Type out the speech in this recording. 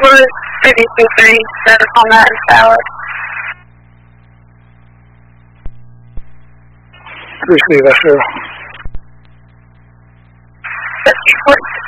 was previously 37 on that and valid. Receive, that's true. That's